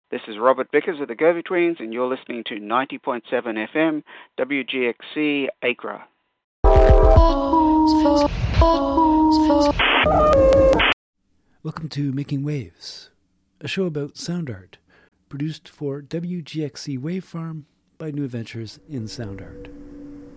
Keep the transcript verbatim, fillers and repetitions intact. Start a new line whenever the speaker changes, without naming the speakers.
This is Robert Vickers of the Go-Betweens, and you're listening to ninety point seven F M, W G X C, Acra.
Welcome to Making Waves, a show about sound art, produced for W G X C Wave Farm by New Adventures in Sound Art.